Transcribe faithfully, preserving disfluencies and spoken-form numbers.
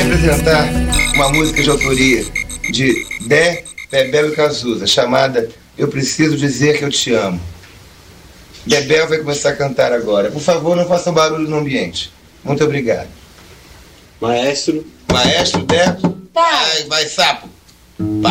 apresentar uma música de autoria de Dé, Bebel e Cazuza, chamada Eu Preciso Dizer Que Eu Te Amo. Bebel vai começar a cantar agora. Por favor, não façam barulho no ambiente. Muito obrigado. Maestro. Maestro, Dé. Vai, vai, sapo.